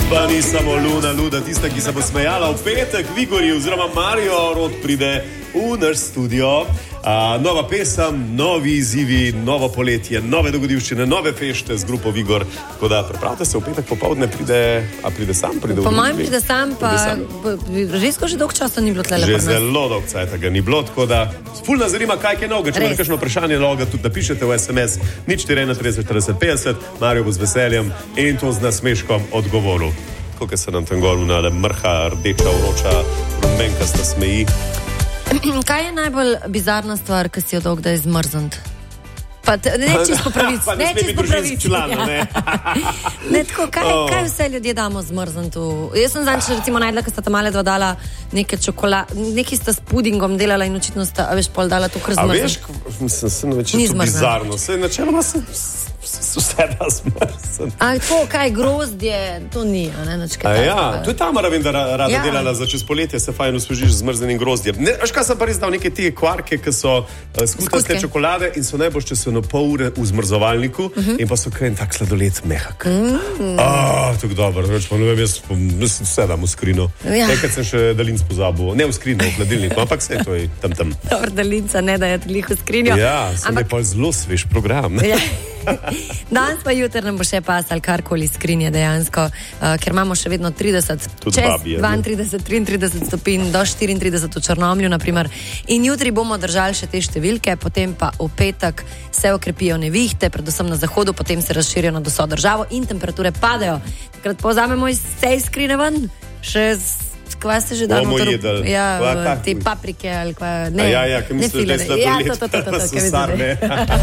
Pa ni samo Luna Luda tista, ki se bo smejala. V petek Vigori oziroma Mario Rod pride v naš studio. Nova pesem, novi izzivi, novo poletje, nove dogodivščine, nove fešte z grupo Vigor. Tako da pripravite se, v petek popoldne pride sam? Po mojem pride sam, pa Žisko že dolgo časa ni bilo tlele. Že zelo dolgo časa ga ni bilo, tako da ful nas zanima, kaj je novega. Če imate kakšno vprašanje novega, tudi napišete v SMS 0431 40 50, Mario bo z veseljem in to z nasmeškom odgovoril. Koliko se nam tam gor unale mrha, rdeča, vroča, rumenkasta smeji. Kaj je najbolj bizarna stvar, ki si jo dolgo kdaj zmrznut? Pa ne čisto pravic. Pa ne sme biti družinski član, ne? Ne, tako, kaj vse ljudje damo zmrznutu? Jaz sem zanj recimo najdla, ko sta ta male dva dala neke čokolade, neki sta s pudingom delala in očitno sta, veš, pol dala to kar zmrznuto. A veš, sem večito bizarno. Sej načeloma sem vse da zmrznuto. A to, kaj, grozdje, to ni, a ne? To je Tamara, vem, da rada delala za čez poletje, se fajn osvežiš z zmrznjenim grozdjem. Veš, kaj sem pa res dal neke te kvarke, ki so skutaste čokolade in so najbolj, če so na pol ure v zmrzovalniku in pa so kaj en tak sladoled mehak. Tako dobro, več pa ne vem, jaz vse dam v skrino. Nekaj sem še dalinc pozabil, ne v skrino, v hladilniku, ampak vse to je tam. Dobro, dalinca ne daje toliko v skrinjo. Ja, sem je pa zelo svež program. Danes pa jutri nam bo še pasal karkoli skrinje dejansko, ker imamo še vedno 30, čez 32, 33 stopinj do 34 v Črnomlju naprimer. In jutri bomo držali še te številke, potem pa v petek se okrepijo nevihte, predvsem na zahodu, potem se razširijo nad vso državo in temperature padajo. Takrat povzamemo iz tej skrine ven, še kva ste že dali noter? Ja, te paprike ali kva, ne. Ja, kaj misliš, da je sladoled, pa so sarne.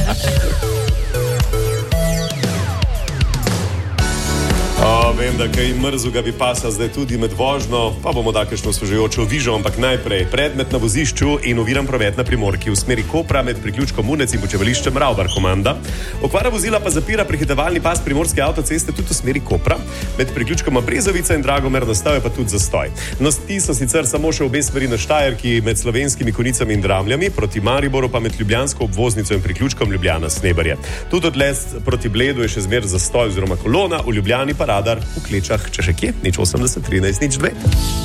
Vem, da kaj mrzu ga bi pasal zdaj tudi med vožnjo, pa bomo da kakšno osvežujočo vižo, ampak najprej predmet na vozišču in oviran promet na Primorki v smeri Kopra med priključkom Munec in Počevališčem Ravbar komanda. Okvara vozila pa zapira prehitevalni pas primorske avtoceste tudi v smeri Kopra. Med priključkoma Brezovica in Dragomer nastaja pa tudi zastoj. No, ti so sicer samo še obe smeri na Štajerki med Slovenskimi Konicami in Dramljami, proti Mariboru pa med ljubljansko obvoznico in priključkom Ljubljana-Sneberje. Tudi odles proti Bledu je še zmer zastoj oziroma kolona, v Ljubljani pa radar v Klečah, če še kje, 080 13 02.